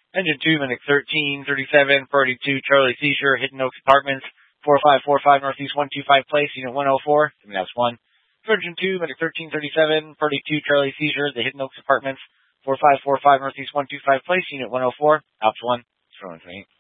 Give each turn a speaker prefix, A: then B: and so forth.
A: Engine 2, Medic 1337, Priority 2, Charlie Seizure, Hidden Oaks Apartments, 4545 Northeast 125 Place, Unit 104. That's 1. Engine 2, Medic 1337, Priority 2, Charlie Seizure, the Hidden Oaks Apartments, 4545 Northeast 125 Place, Unit 104. Ops 1. 1.